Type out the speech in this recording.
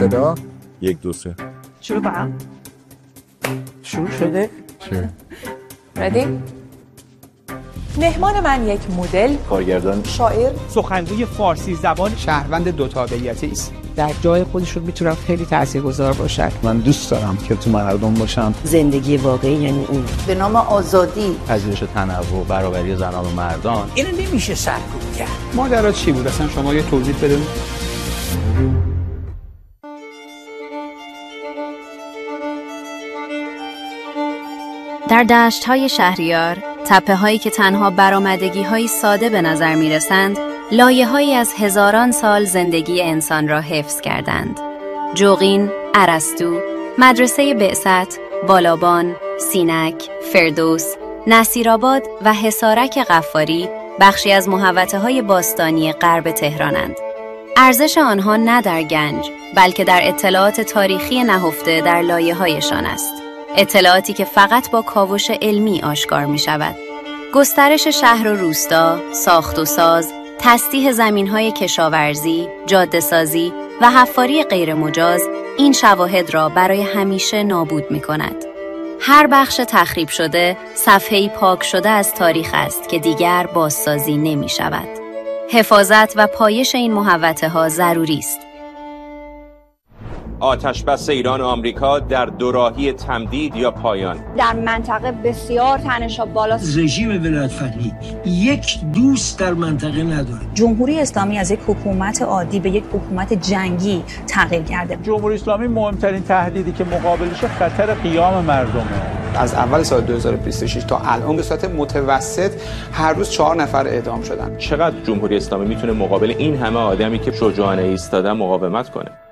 صدا 1 2 3 شروع کنم. شروع شده؟ ردی؟ مهمان من یک مدل، کارگردان، شاعر، سخنگوی فارسی زبان، شهروند دو تابعیتی است. در جای خودشون میتونن خیلی تاثیرگذار باشن. من دوست دارم که تو مردم باشم. زندگی واقعی یعنی اون به نام آزادی، پذیرش تنوع، برابری زنان و مردان. اینو نمیشه سرکوب کرد. ماجرا چی بود اصلا؟ شما یه توضیح بده. در دشت‌های شهریار، تپه‌هایی که تنها برآمدگی‌های ساده به نظر می‌رسند، لایه‌هایی از هزاران سال زندگی انسان را حفظ کردند. جوقین، ارسطو، مدرسه بعثت، بالابان، سینک، فردوس، نصیرآباد و حصارک غفاری بخشی از محوطه‌های باستانی غرب تهرانند. ارزش آنها نه در گنج، بلکه در اطلاعات تاریخی نهفته در لایه‌هایشان است. اطلاعاتی که فقط با کاوش علمی آشکار می شود. گسترش شهر و روستا، ساخت و ساز، تسطیح زمین‌های کشاورزی، جاده‌سازی و حفاری غیر مجاز این شواهد را برای همیشه نابود می کند. هر بخش تخریب شده صفحه‌ای پاک شده از تاریخ است که دیگر بازسازی نمی شود. حفاظت و پایش این محوطه‌ها ضروری است. آتشبس ایران و آمریکا در دوراهی تمدید یا پایان. در منطقه بسیار تنش‌ها بالاست. رژیم ولایت‌فقیه یک دوست در منطقه نداره. جمهوری اسلامی از یک حکومت عادی به یک حکومت جنگی تغییر کرده. جمهوری اسلامی مهمترین تهدیدی که مقابلش خطر قیام مردمه. از اول سال 2026 تا الان به صورت متوسط هر روز 4 نفر اعدام شدن. چقدر جمهوری اسلامی میتونه مقابل این همه آدمی که شجاعانه ایستادن مقاومت کنه؟